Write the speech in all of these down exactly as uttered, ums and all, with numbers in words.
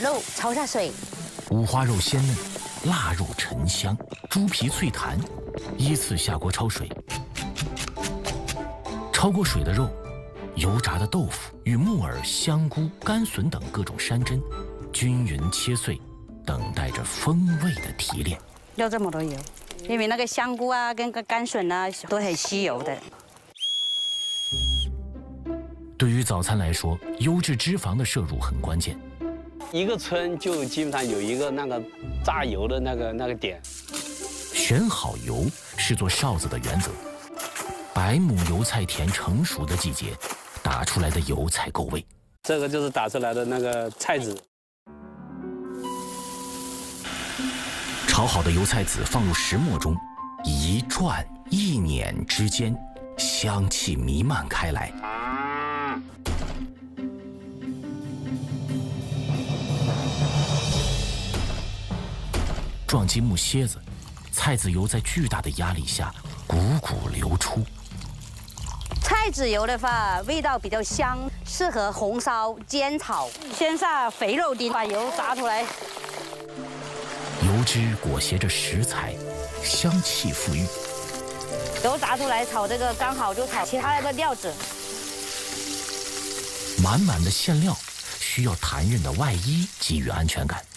肉焯下水， 五花肉鲜嫩，腊肉沉香，猪皮脆弹，依次下锅焯水。焯过水的肉，油炸的豆腐与木耳、香菇、甘笋等各种山珍，均匀切碎，等待着风味的提炼。 要这么多油，因为那个香菇啊跟个甘笋啊都很吸油的。 对于早餐来说，优质脂肪的摄入很关键。 一个村就基本上有一个那个榨油的那个那个点。 选好油是做臊子的原则。白亩油菜田成熟的季节，打出来的油才够味。 这个就是打出来的那个菜籽。 炒好的油菜籽放入石磨中，一转一捻之间，香气弥漫开来。撞击木楔子，菜籽油在巨大的压力下汩汩流出。 菜籽油的话，味道比较香，适合红烧、煎炒。先下肥肉丁，把油炸出来。 油脂裹挟着食材，香气馥郁。 油炸出来炒这个，刚好就炒其他的料子。 满满的馅料需要弹韧的外衣给予安全感。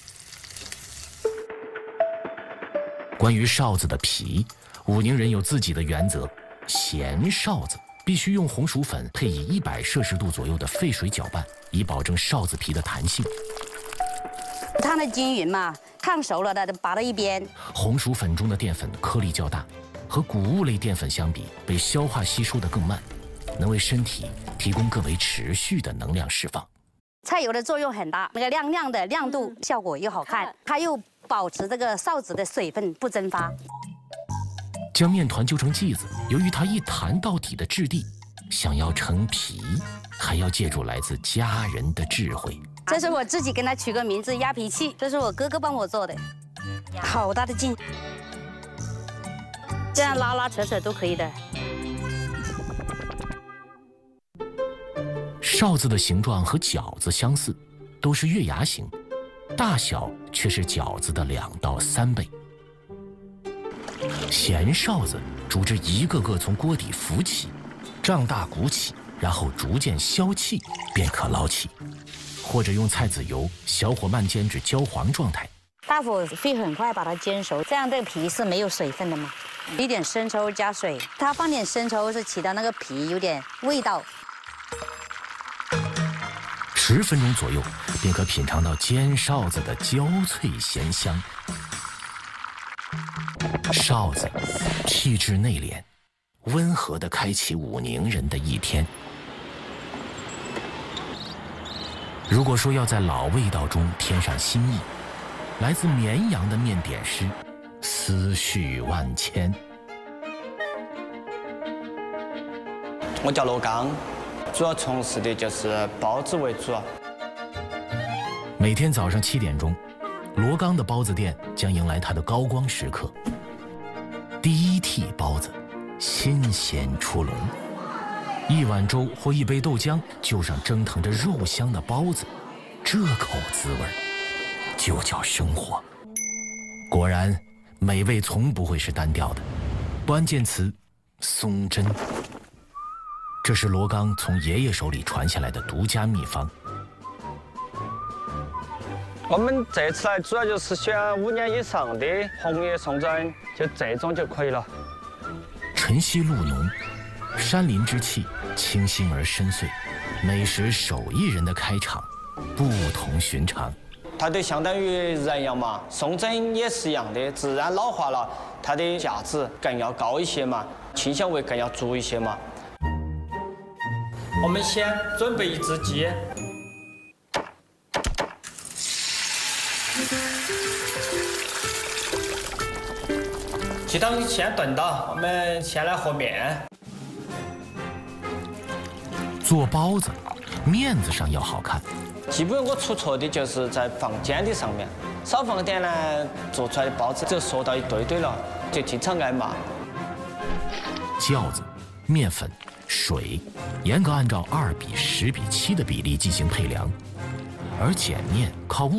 关于臊子的皮，武宁人有自己的原则：咸臊子必须用红薯粉配以一百摄氏度左右的沸水搅拌，以保证臊子皮的弹性。 烫的均匀嘛，烫熟了的拔到一边。 红薯粉中的淀粉颗粒较大，和谷物类淀粉相比，被消化吸收得更慢，能为身体提供更为持续的能量释放。 菜油的作用很大，那个亮亮的亮度效果又好看，它又保持这个臊子的水分不蒸发。 将面团揪成剂子，由于它一弹到底的质地，想要成皮，还要借助来自家人的智慧。 这是我自己跟它取个名字，压皮器，这是我哥哥帮我做的，好大的劲，这样拉拉扯扯都可以的。 臊子的形状和饺子相似，都是月牙形，大小却是饺子的两到三倍。咸臊子煮至一个个从锅底浮起，胀大鼓起，然后逐渐消气，便可捞起。或者用菜籽油小火慢煎至焦黄状态。 大火会很快把它煎熟，这样这个皮是没有水分的嘛。一点生抽加水，它放点生抽是起到那个皮有点味道。 十分钟左右，便可品尝到煎臊子的焦脆咸香。臊子气质内敛，温和地开启武宁人的一天。如果说要在老味道中添上新意，来自绵阳的面点师，思绪万千。 我叫罗刚，主要从事的就是包子为主。 每天早上七点钟，罗刚的包子店将迎来它的高光时刻。第一屉包子，新鲜出笼。一碗粥或一杯豆浆，就上蒸腾着肉香的包子，这口滋味就叫生活。果然，美味从不会是单调的。关键词：松针。这是罗刚从爷爷手里传下来的独家秘方。 我们这次来主要就是选五年以上的红叶松针，就这种就可以了。 晨曦露浓，山林之气清新而深邃，美食手艺人的开场不同寻常。 它就相当于人一样嘛，松针也是一样的，自然老化了，它的价值更要高一些嘛，清香味更要足一些嘛。我们先准备一只鸡。鸡汤先炖到，我们先来和面。 做包子，面子上要好看。 基本我出错的就是在放煎的上面，少放点呢，做出来的包子就缩到一堆堆了，就经常挨骂。 酵子、面粉、水，严格按照二比十比七的比例进行配凉，而碱面靠